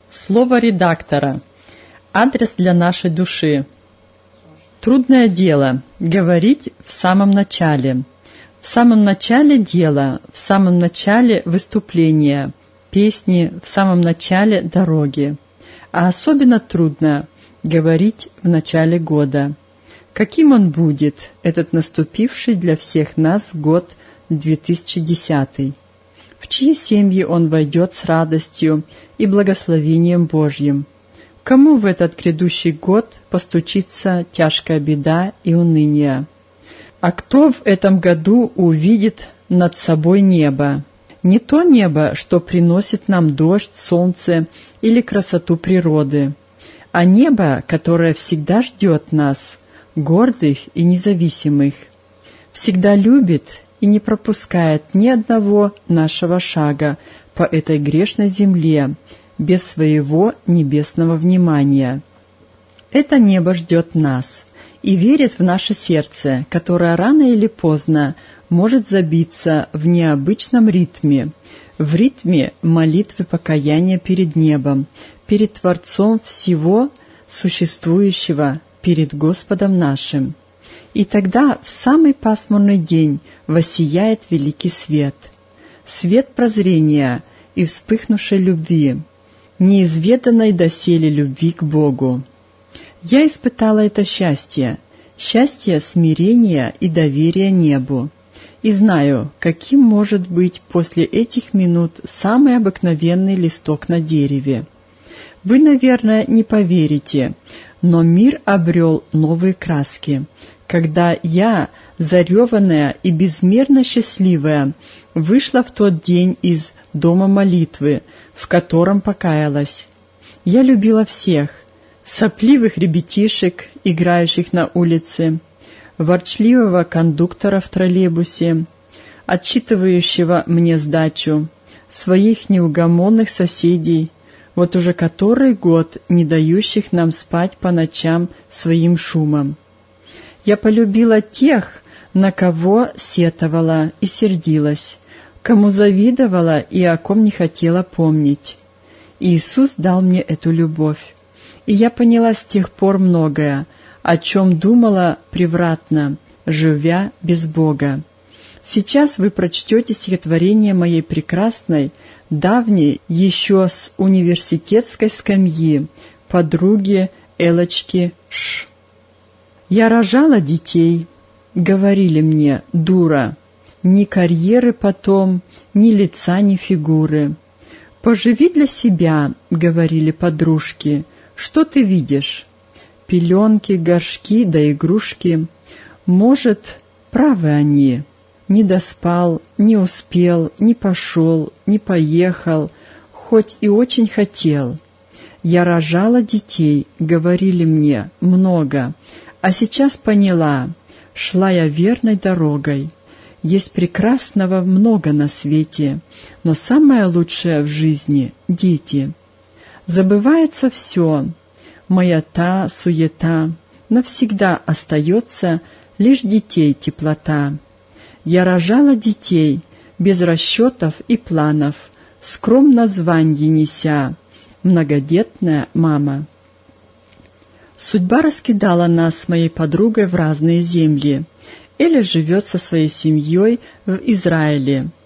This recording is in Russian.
Слово редактора. Адрес для нашей души. Трудное дело — говорить в самом начале. В самом начале дела, в самом начале выступления, песни, в самом начале дороги. А особенно трудно говорить в начале года. Каким он будет, этот наступивший для всех нас год 2010? В чьи семьи он войдет с радостью и благословением Божьим? Кому в этот грядущий год постучится тяжкая беда и уныние? А кто в этом году увидит над собой небо? Не то небо, что приносит нам дождь, солнце или красоту природы, а небо, которое всегда ждет нас, гордых и независимых, всегда любит и не пропускает ни одного нашего шага по этой грешной земле без своего небесного внимания. Это небо ждет нас и верит в наше сердце, которое рано или поздно может забиться в необычном ритме, в ритме молитвы покаяния перед небом, перед Творцом всего существующего, перед Господом нашим. И тогда в самый пасмурный день воссияет великий свет, свет прозрения и вспыхнувшей любви, неизведанной доселе любви к Богу. Я испытала это счастье, счастье смирения и доверия небу, и знаю, каким может быть после этих минут самый обыкновенный листок на дереве. Вы, наверное, не поверите, но мир обрел новые краски, когда я, зареванная и безмерно счастливая, вышла в тот день из дома молитвы, в котором покаялась. Я любила всех: сопливых ребятишек, играющих на улице, ворчливого кондуктора в троллейбусе, отчитывающего мне сдачу, своих неугомонных соседей, вот уже который год не дающих нам спать по ночам своим шумом. Я полюбила тех, на кого сетовала и сердилась, кому завидовала и о ком не хотела помнить. Иисус дал мне эту любовь, и я поняла с тех пор многое, о чем думала превратно, живя без Бога. Сейчас вы прочтете стихотворение моей прекрасной, давней, еще с университетской скамьи, подруги Элочки Ш. Я рожала детей, говорили мне: дура, ни карьеры потом, ни лица, ни фигуры. Поживи для себя, говорили подружки, что ты видишь? Пеленки, горшки да игрушки. Может, правы они. Не доспал, не успел, не пошел, не поехал, хоть и очень хотел. Я рожала детей, говорили мне, много, а сейчас поняла, шла я верной дорогой. Есть прекрасного много на свете, но самое лучшее в жизни — дети. Забывается все, маята, суета, навсегда остается лишь детей теплота. Я рожала детей, без расчетов и планов, скромно званье неся, многодетная мама. Судьба раскидала нас с моей подругой в разные земли. Эля живет со своей семьей в Израиле,